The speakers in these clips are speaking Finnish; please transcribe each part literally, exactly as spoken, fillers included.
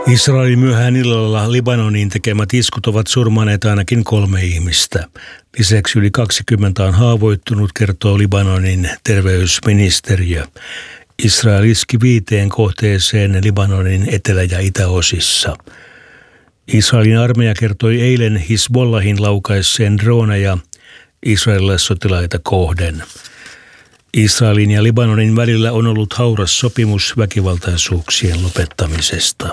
Israelin myöhään illalla Libanoniin tekemät iskut ovat surmanneet ainakin kolme ihmistä. Lisäksi yli kaksikymmentä on haavoittunut, kertoo Libanonin terveysministeriö. Israel iski viiteen kohteeseen Libanonin etelä- ja itäosissa. Israelin armeija kertoi eilen Hizbollahin laukaisseen droneja israelilaissotilaita kohden. Israelin ja Libanonin välillä on ollut hauras sopimus väkivaltaisuuksien lopettamisesta.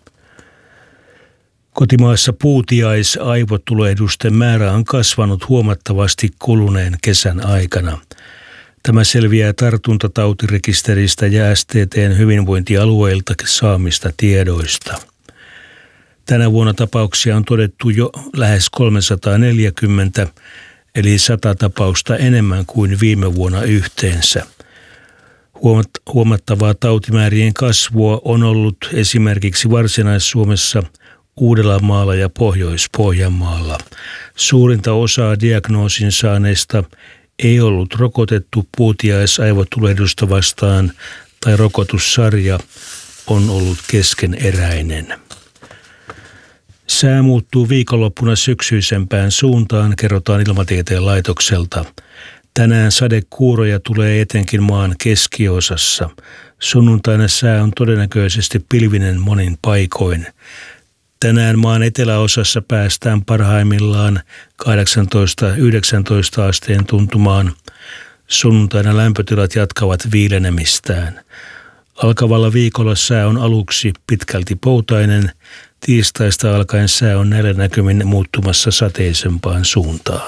Kotimaassa puutiais- aivotulehdusten määrä on kasvanut huomattavasti kuluneen kesän aikana. Tämä selviää tartuntatautirekisteristä ja S T T:n hyvinvointialueilta saamista tiedoista. Tänä vuonna tapauksia on todettu jo lähes kolmesataaneljäkymmentä, eli sata tapausta enemmän kuin viime vuonna yhteensä. Huomattavaa tautimäärien kasvua on ollut esimerkiksi Varsinais-Suomessa, Uudellamaalla ja Pohjois-Pohjanmaalla. Suurinta osaa diagnoosin saaneista ei ollut rokotettu puutiais-aivotulehdusta vastaan tai rokotussarja on ollut keskeneräinen. Sää muuttuu viikonloppuna syksyisempään suuntaan, kerrotaan Ilmatieteen laitokselta. Tänään sadekuuroja tulee etenkin maan keskiosassa. Sunnuntaina sää on todennäköisesti pilvinen monin paikoin. Tänään maan eteläosassa päästään parhaimmillaan kahdeksantoista yhdeksäntoista asteen tuntumaan. Sunnuntaina lämpötilat jatkavat viilenemistään. Alkavalla viikolla sää on aluksi pitkälti poutainen. Tiistaista alkaen sää on näillä näkymin muuttumassa sateisempaan suuntaan.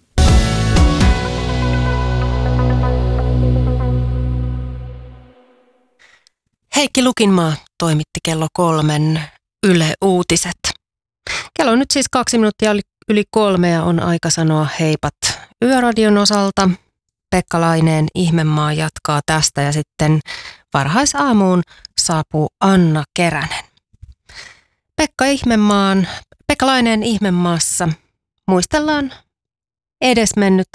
Heikki Lukinmaa toimitti kello kolmen Yle Uutiset. Kello on nyt siis kaksi minuuttia yli kolme ja on aika sanoa heipat Yöradion osalta. Pekka Laineen Ihmemaa jatkaa tästä ja sitten varhaisaamuun saapuu Anna Keränen. Pekka Ihmemaan, Pekka Laineen Ihmemaassa muistellaan edesmennyttä